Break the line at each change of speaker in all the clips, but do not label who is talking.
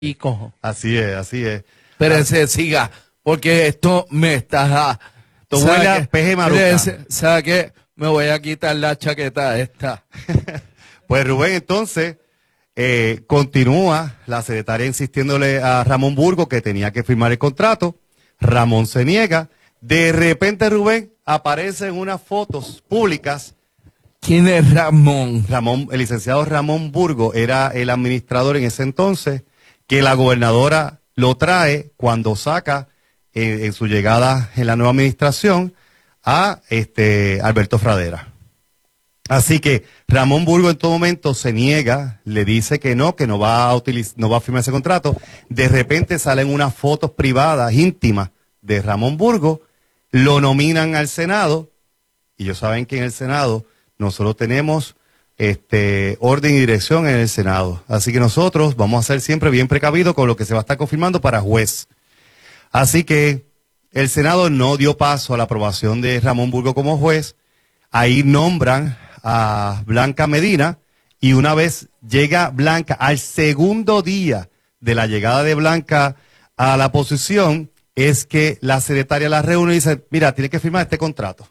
y cojo.
Así es, así es.
Pero se siga, porque esto me está...
Esto huele a peje maruca.
¿Sabe qué? Me voy a quitar la chaqueta esta.
Pues Rubén, entonces, continúa la secretaria insistiéndole a Ramón Burgos que tenía que firmar el contrato. Ramón se niega. De repente, Rubén, aparecen unas fotos públicas.
¿Quién es Ramón?
El licenciado Ramón Burgos era el administrador en ese entonces, que la gobernadora lo trae cuando saca en su llegada en la nueva administración a Alberto Fradera. Así que Ramón Burgos en todo momento se niega, le dice que no va a firmar ese contrato. De repente salen unas fotos privadas, íntimas de Ramón Burgos, lo nominan al Senado, y ellos saben que en el Senado nosotros tenemos orden y dirección en el Senado. Así que nosotros vamos a ser siempre bien precavidos con lo que se va a estar confirmando para juez. Así que el Senado no dio paso a la aprobación de Ramón Burgos como juez. Ahí nombran a Blanca Medina, y una vez llega Blanca, al segundo día de la llegada de Blanca a la posición, es que la secretaria la reúne y dice, mira, tiene que firmar este contrato.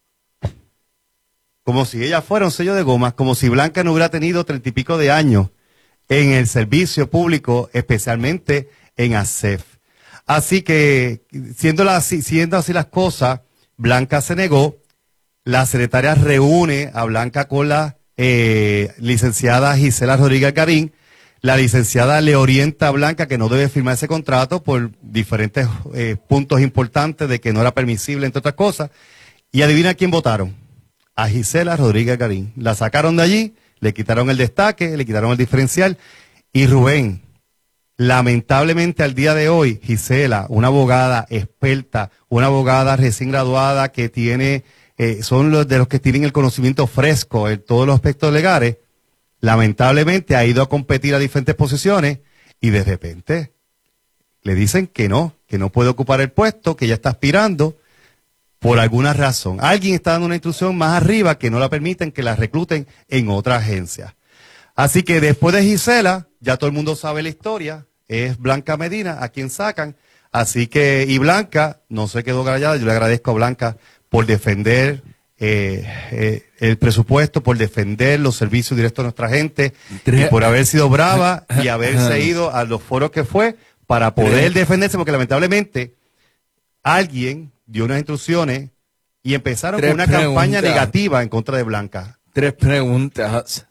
Como si ella fuera un sello de goma, como si Blanca no hubiera tenido 30 y pico de años en el servicio público, especialmente en ASEF. Así que, siendo así las cosas, Blanca se negó. La secretaria reúne a Blanca con la licenciada Gisela Rodríguez Garín. La licenciada le orienta a Blanca que no debe firmar ese contrato por diferentes puntos importantes de que no era permisible, entre otras cosas. Y adivina quién votaron. A Gisela Rodríguez Garín. La sacaron de allí, le quitaron el destaque, le quitaron el diferencial. Y Rubén, lamentablemente al día de hoy, Gisela, una abogada experta, una abogada recién graduada que tiene, son los de los que tienen el conocimiento fresco en todos los aspectos legales, lamentablemente ha ido a competir a diferentes posiciones y de repente le dicen que no puede ocupar el puesto, que ya está aspirando por alguna razón. Alguien está dando una instrucción más arriba que no la permiten que la recluten en otra agencia. Así que después de Gisela, ya todo el mundo sabe la historia, es Blanca Medina a quien sacan. Así que, y Blanca no se quedó callada. Yo le agradezco a Blanca por defender el presupuesto, por defender los servicios directos de nuestra gente, y por haber sido brava y haberse ido a los foros que fue para poder defenderse, porque lamentablemente alguien dio unas instrucciones y empezaron con una campaña negativa en contra de Blanca. Tres preguntas.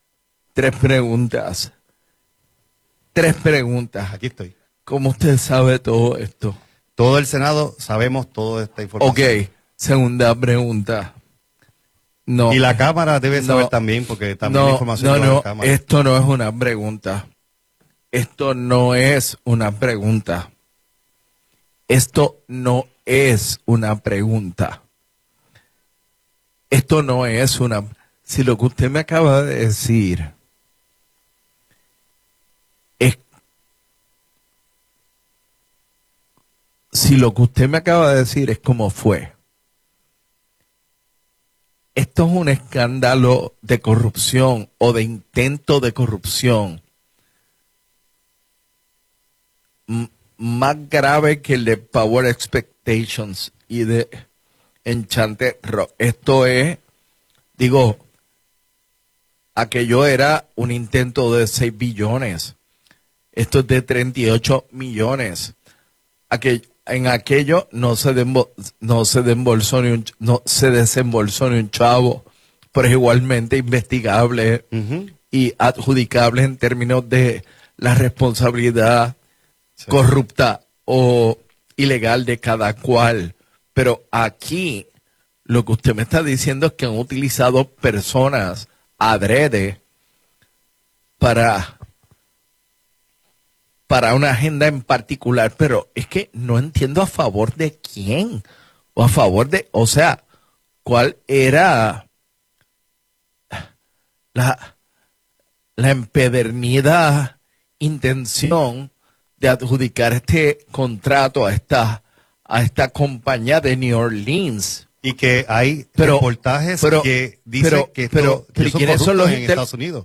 Aquí estoy.
¿Cómo usted sabe todo esto?
Todo el Senado sabemos toda esta información.
Ok, segunda pregunta. No.
Y la Cámara debe saber también, porque también la información de la Cámara.
Esto no es una pregunta. Esto no es una pregunta. Esto no es una pregunta. Esto no es una... Si lo que usted me acaba de decir es... Si lo que usted me acaba de decir es como fue. Esto es un escándalo de corrupción o de intento de corrupción más grave que el de Power Expectations y de Enchanted Rock. Esto es, aquello era un intento de 6 billones. Esto es de 38 millones. En aquello no se desembolsó ni un chavo, pero es igualmente investigable y adjudicable en términos de la responsabilidad corrupta o ilegal de cada cual. Pero aquí lo que usted me está diciendo es que han utilizado personas adrede para una agenda en particular, pero es que no entiendo a favor de quién, o a favor de, o sea, cuál era la empedernida intención de adjudicar este contrato a esta compañía de New Orleans.
Y que hay reportajes que dicen que
¿quiénes son los
en Estados Unidos.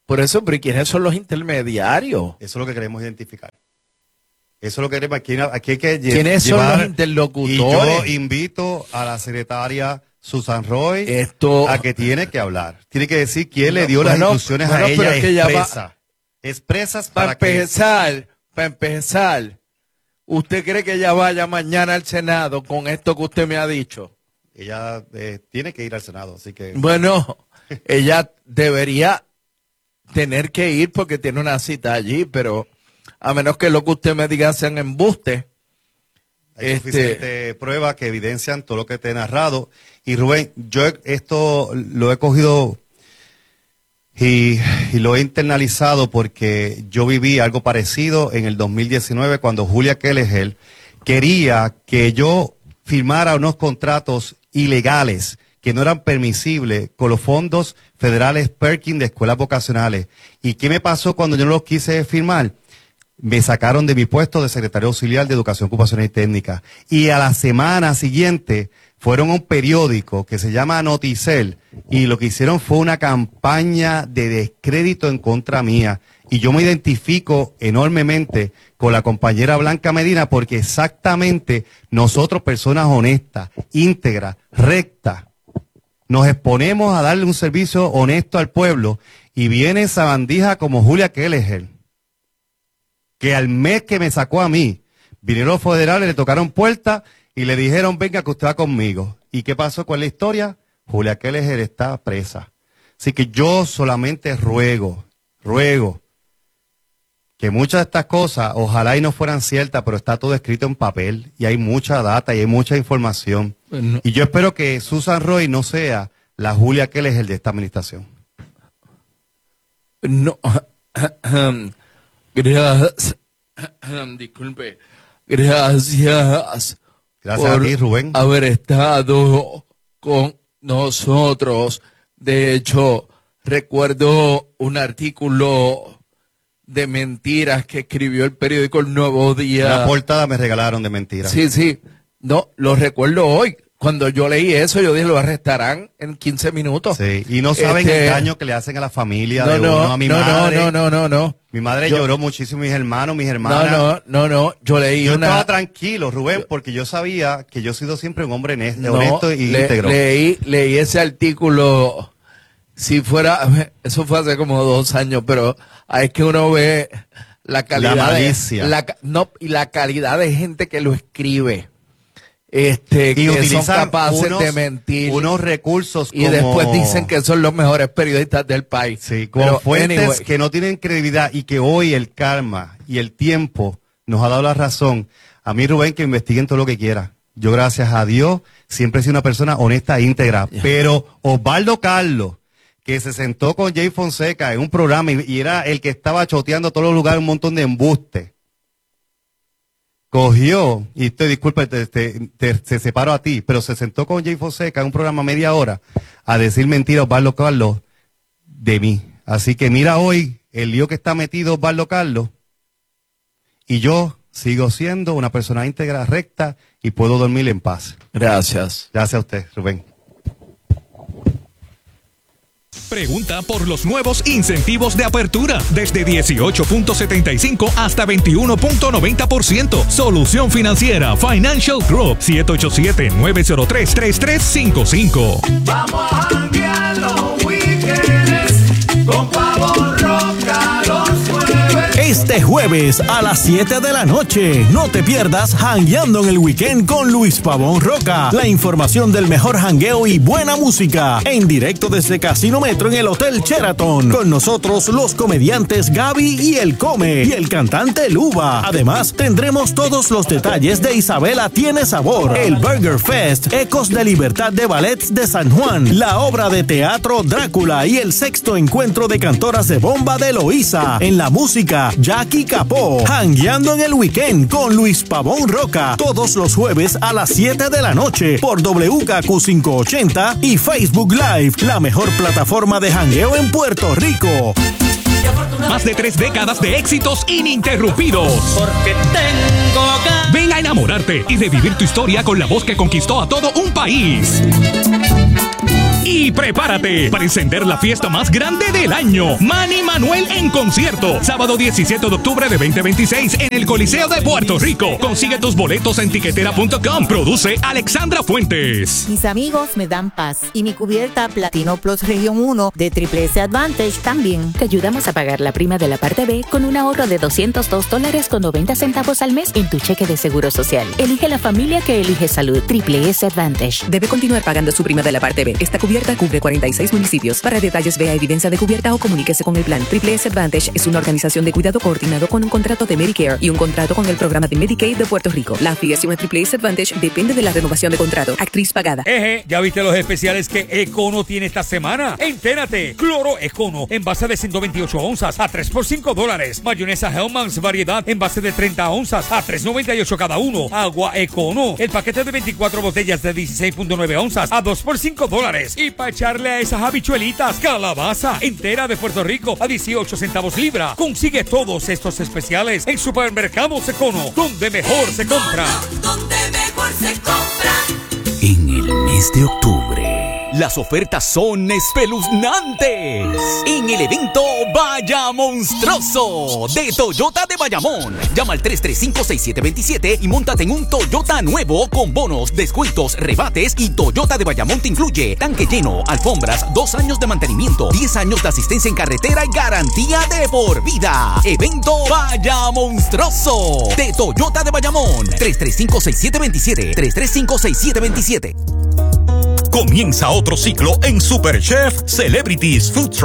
Por eso, pero ¿quiénes son los intermediarios?
Eso es lo que queremos identificar. Eso es lo que queremos. Aquí hay que
¿Quiénes son los interlocutores?
Y yo invito a la secretaria Susan Roy a que tiene que hablar. Tiene que decir quién le dio las instrucciones a ella expresas
para empezar, ¿usted cree que ella vaya mañana al Senado con esto que usted me ha dicho?
Ella tiene que ir al Senado, así que...
Bueno, ella debería tener que ir porque tiene una cita allí, pero a menos que lo que usted me diga sean embustes.
Hay suficientes pruebas que evidencian todo lo que te he narrado. Y Rubén, yo esto lo he cogido y lo he internalizado porque yo viví algo parecido en el 2019 cuando Julia Kelleher quería que yo firmara unos contratos ilegales que no eran permisibles con los fondos federales Perkins de escuelas vocacionales. ¿Y qué me pasó cuando yo no los quise firmar? Me sacaron de mi puesto de secretario auxiliar de Educación Ocupacional y Técnica. Y a la semana siguiente fueron a un periódico que se llama Noticel y lo que hicieron fue una campaña de descrédito en contra mía. Y yo me identifico enormemente con la compañera Blanca Medina porque exactamente nosotros, personas honestas, íntegras, rectas, nos exponemos a darle un servicio honesto al pueblo y viene esa bandija como Julia Kelleher, que al mes que me sacó a mí, vinieron los federales, le tocaron puertas y le dijeron, venga que usted va conmigo. ¿Y qué pasó con la historia? Julia Kelleher está presa. Así que yo solamente ruego que muchas de estas cosas, ojalá y no fueran ciertas, pero está todo escrito en papel y hay mucha data y hay mucha información.
No.
Y yo espero que Susan Roy no sea la Julia Kelleher de esta administración.
No, gracias, disculpe, gracias
por a ti, Rubén,
haber estado con nosotros. De hecho, recuerdo un artículo de mentiras que escribió el periódico El Nuevo Día.
La portada me regalaron de mentiras.
Sí, no, lo recuerdo hoy. Cuando yo leí eso, yo dije, lo arrestarán en 15 minutos.
Sí, y no saben el daño que le hacen a la familia de uno, a mi madre.
No.
Mi madre lloró muchísimo, mis hermanos, mis hermanas.
No, yo leí
yo estaba tranquilo, Rubén, porque yo sabía que yo he sido siempre un hombre honesto y íntegro.
Leí ese artículo, si fuera, eso fue hace como 2 años, pero es que uno ve la calidad.
La malicia.
Y la calidad de gente que lo escribe.
Y
que son capaces de mentir
unos recursos
y después dicen que son los mejores periodistas del país.
Sí, con fuentes que no tienen credibilidad y que hoy el karma y el tiempo nos ha dado la razón. A mí, Rubén, que investiguen todo lo que quiera. Yo, gracias a Dios, siempre he sido una persona honesta e íntegra. Yeah. Pero Osvaldo Carlos, que se sentó con Jay Fonseca en un programa y era el que estaba choteando a todos los lugares un montón de embustes. Cogió, y disculpa, te separo a ti, pero se sentó con Jay Fonseca en un programa media hora a decir mentiras Osvaldo Carlos de mí. Así que mira hoy el lío que está metido Osvaldo Carlos y yo sigo siendo una persona íntegra, recta y puedo dormir en paz.
Gracias.
Gracias a usted, Rubén.
Pregunta por los nuevos incentivos de apertura desde 18.75 hasta 21.90%. Solución Financiera Financial Group 787-903-3355.
Vamos a janguear los weekends con Pavo Roca los jueves.
Este jueves a las 7 de la noche, no te pierdas Jangueando en el Weekend con Luis Pavón Roca. La información del mejor jangueo y buena música en directo desde Casino Metro en el Hotel Sheraton. Con nosotros los comediantes Gaby y El Come y el cantante Luba. Además, tendremos todos los detalles de Isabela Tiene Sabor, el Burger Fest, Ecos de Libertad de Ballets de San Juan, la obra de teatro Drácula y el 6º encuentro de cantoras de bomba de Loíza. En la música, Jackie Capó. Jangueando en el Weekend con Luis Pavón Roca. Todos los jueves a las 7 de la noche por WKQ 580 y Facebook Live, la mejor plataforma de jangueo en Puerto Rico.
Más de 3 décadas de éxitos ininterrumpidos.
Porque tengo ganas.
Ven a enamorarte y revivir tu historia con la voz que conquistó a todo un país. Y prepárate para encender la fiesta más grande del año. Manny Manuel en concierto. Sábado 17 de octubre de 2026 en el Coliseo de Puerto Rico. Consigue tus boletos en tiquetera.com. Produce Alexandra Fuentes.
Mis amigos me dan paz y mi cubierta Platino Plus Región 1 de Triple S Advantage también.
Te ayudamos a pagar la prima de la parte B con un ahorro de $202.90 al mes en tu cheque de seguro social. Elige la familia que elige salud. Triple S Advantage.
Debe continuar pagando su prima de la parte B. Esta cubierta cubre 46 municipios. Para detalles, vea evidencia de cubierta o comuníquese con el plan. Triple S Advantage es una organización de cuidado coordinado con un contrato de Medicare y un contrato con el programa de Medicaid de Puerto Rico. La afiliación a Triple S Advantage depende de la renovación de contrato. Actriz pagada.
¿Ya viste los especiales que Econo tiene esta semana? Entérate. Cloro Econo, envase de 128 onzas a $3 por $5. Mayonesa Hellmann's variedad, envase de 30 onzas a $3.98 cada uno. Agua Econo, el paquete de 24 botellas de 16.9 onzas a $2 por $5. Y para echarle a esas habichuelitas, calabaza entera de Puerto Rico a 18 centavos libra. Consigue todos estos especiales en Supermercados Econo, donde mejor se compra.
Donde mejor se compra.
En el mes de octubre, las ofertas son espeluznantes. En el evento Vaya Monstruoso de Toyota de Bayamón. Llama al 335-6727 y móntate en un Toyota nuevo con bonos, descuentos, rebates y Toyota de Bayamón te incluye tanque lleno, alfombras, 2 años de mantenimiento, 10 años de asistencia en carretera y garantía de por vida. Evento Vaya Monstruoso de Toyota de Bayamón. 335-6727. 335-6727. Comienza otro ciclo en Super Chef Celebrities Food Truck.